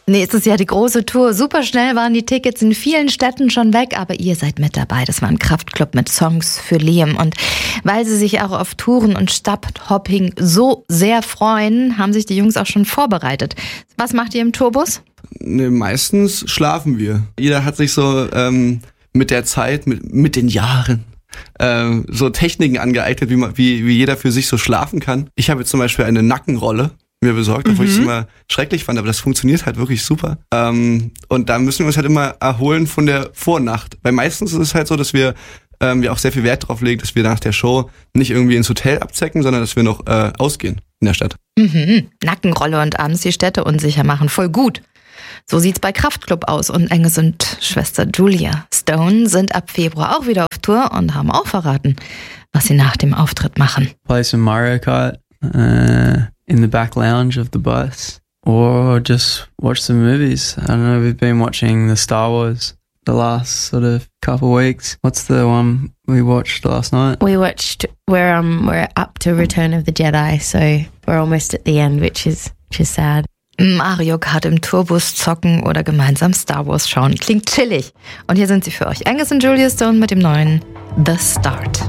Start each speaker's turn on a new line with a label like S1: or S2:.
S1: Nächstes Jahr die große Tour. Super schnell waren die Tickets in vielen Städten schon weg, aber ihr seid mit dabei. Das war ein Kraftklub mit Songs für Liam. Und weil sie sich auch auf Touren und Stadthopping so sehr freuen, haben sich die Jungs auch schon vorbereitet. Was macht ihr im Tourbus?
S2: Ne, meistens schlafen wir. Jeder hat sich so mit der Zeit, mit den Jahren so Techniken angeeignet, wie jeder für sich so schlafen kann. Ich habe jetzt zum Beispiel eine Nackenrolle mir besorgt, obwohl ich es immer schrecklich fand, aber das funktioniert halt wirklich super. Und da müssen wir uns halt immer erholen von der Vornacht. Weil meistens ist es halt so, dass wir auch sehr viel Wert drauf legen, dass wir nach der Show nicht irgendwie ins Hotel abzecken, sondern dass wir noch ausgehen in der Stadt.
S1: Nackenrolle und abends die Städte unsicher machen, voll gut. So sieht's bei Kraftklub aus und Angus und Schwester Julia Stone sind ab Februar auch wieder auf Tour und haben auch verraten, was sie nach dem Auftritt machen.
S3: Play some Mario Kart in the back lounge of the bus or just watch some movies. I don't know, we've been watching the Star Wars the last sort of couple weeks. What's the one we watched last night?
S4: We're up to Return of the Jedi, so we're almost at the end, which is sad.
S1: Mario Kart im Tourbus zocken oder gemeinsam Star Wars schauen. Klingt chillig. Und hier sind sie für euch. Angus und Julia Stone mit dem neuen The Start.